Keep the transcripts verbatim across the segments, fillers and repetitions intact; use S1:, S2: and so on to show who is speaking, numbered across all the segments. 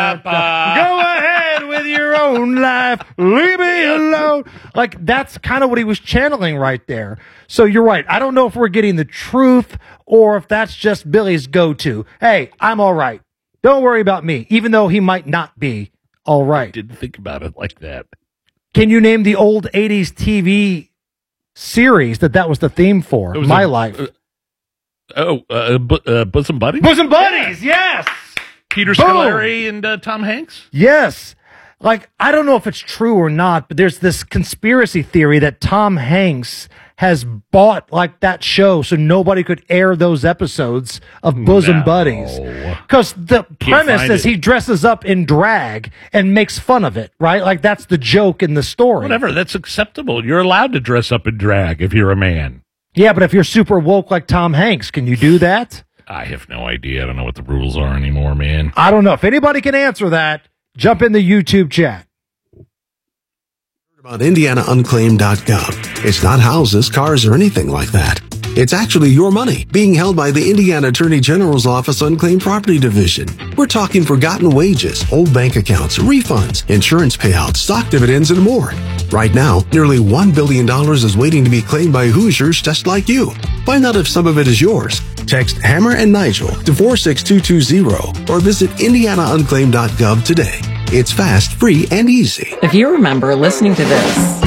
S1: Go ahead with your own life. Leave me alone. Like, that's kind of what he was channeling right there. So you're right. I don't know if we're getting the truth or if that's just Billy's go-to. Hey, I'm all right. Don't worry about me, even though he might not be all right. I
S2: didn't think about it like that.
S1: Can you name the old eighties T V series that that was the theme for? My
S2: a,
S1: Life.
S2: Uh, oh, uh, bu- uh, Bosom Buddies?
S1: Bosom Buddies, yes.
S2: Peter
S1: Boom.
S2: Scolari and uh, Tom Hanks?
S1: Yes. Like, I don't know if it's true or not, but there's this conspiracy theory that Tom Hanks has bought, like, that show so nobody could air those episodes of Bosom
S2: No.
S1: Buddies. Because the premise is
S2: it.
S1: he dresses up in drag and makes fun of it, right? Like, that's the joke in the story.
S2: Whatever, that's acceptable. You're allowed to dress up in drag if you're a man.
S1: Yeah, but if you're super woke like Tom Hanks, can you do that?
S2: I have no idea. I don't know what the rules are anymore, man.
S1: I don't know. If anybody can answer that, jump in the YouTube chat.
S3: About Indiana Unclaimed dot gov. It's not houses, cars, or anything like that. It's actually your money being held by the Indiana Attorney General's Office Unclaimed Property Division. We're talking forgotten wages, old bank accounts, refunds, insurance payouts, stock dividends, and more. Right now, nearly one billion dollars is waiting to be claimed by Hoosiers just like you. Find out if some of it is yours. Text Hammer and Nigel to four six two two zero or visit Indiana Unclaimed dot gov today. It's fast, free, and easy.
S4: If you remember listening to this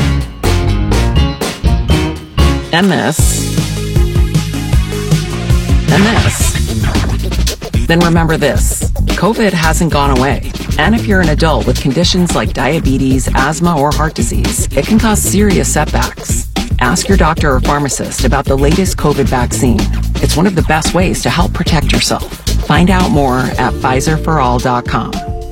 S4: and this and this, then remember this. COVID hasn't gone away. And if you're an adult with conditions like diabetes, asthma, or heart disease, it can cause serious setbacks. Ask your doctor or pharmacist about the latest COVID vaccine. It's one of the best ways to help protect yourself. Find out more at Pfizer for all dot com.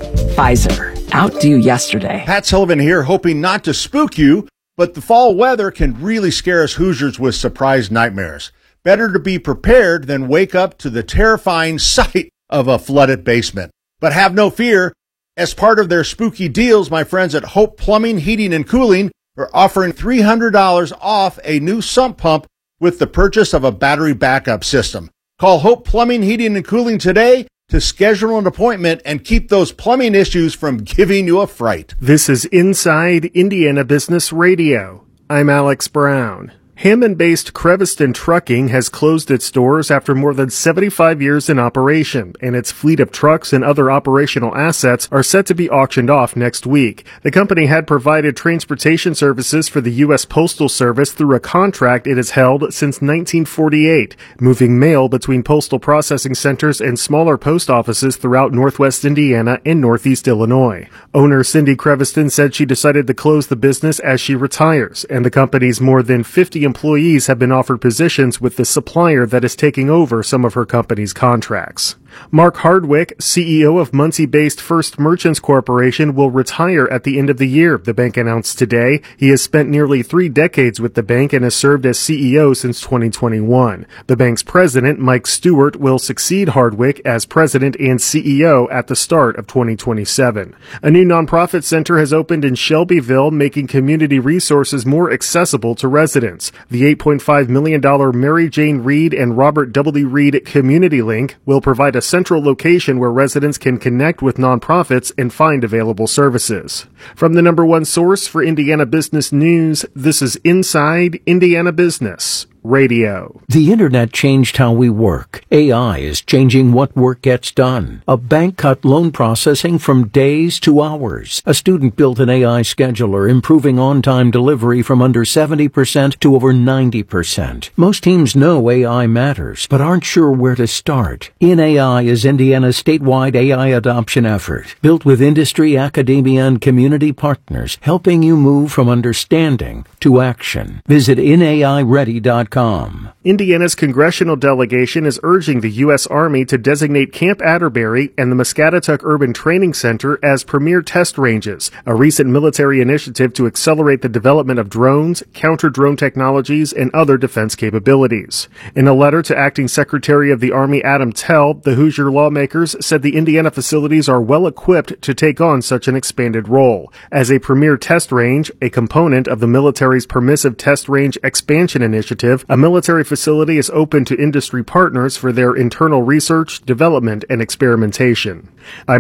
S4: Pfizer. Outdo yesterday.
S5: Pat Sullivan here, hoping not to spook you, but the fall weather can really scare us Hoosiers with surprise nightmares. Better to be prepared than wake up to the terrifying sight of a flooded basement. But have no fear. As part of their spooky deals, my friends at Hope Plumbing, Heating, and Cooling are offering three hundred dollars off a new sump pump with the purchase of a battery backup system. Call Hope Plumbing, Heating, and Cooling today to schedule an appointment and keep those plumbing issues from giving you a fright.
S6: This is Inside Indiana Business Radio. I'm Alex Brown. Hammond-based Creviston Trucking has closed its doors after more than seventy-five years in operation, and its fleet of trucks and other operational assets are set to be auctioned off next week. The company had provided transportation services for the U S Postal Service through a contract it has held since nineteen forty-eight, moving mail between postal processing centers and smaller post offices throughout northwest Indiana and northeast Illinois. Owner Cindy Creviston said she decided to close the business as she retires, and the company's more than fifty employees have been offered positions with the supplier that is taking over some of her company's contracts. Mark Hardwick, C E O of Muncie-based First Merchants Corporation, will retire at the end of the year, the bank announced today. He has spent nearly three decades with the bank and has served as C E O since twenty twenty-one. The bank's president, Mike Stewart, will succeed Hardwick as president and C E O at the start of twenty twenty-seven. A new nonprofit center has opened in Shelbyville, making community resources more accessible to residents. The eight point five million dollars Mary Jane Reed and Robert W. Reed Community Link will provide a central location where residents can connect with nonprofits and find available services. From the number one source for Indiana business news, this is Inside Indiana Business Radio.
S7: The internet changed how we work. A I is changing what work gets done. A bank cut loan processing from days to hours. A student built an A I scheduler, improving on-time delivery from under seventy percent to over ninety percent. Most teams know A I matters, but aren't sure where to start. In A I is Indiana's statewide A I adoption effort, built with industry, academia, and community partners, helping you move from understanding to action. Visit in A I ready dot com.
S6: Indiana's congressional delegation is urging the U S Army to designate Camp Atterbury and the Muscatatuck Urban Training Center as premier test ranges, a recent military initiative to accelerate the development of drones, counter-drone technologies, and other defense capabilities. In a letter to Acting Secretary of the Army Adam Tell, the Hoosier lawmakers said the Indiana facilities are well equipped to take on such an expanded role. As a premier test range, a component of the military's Permissive Test Range Expansion Initiative, a military facility is open to industry partners for their internal research, development, and experimentation. I'm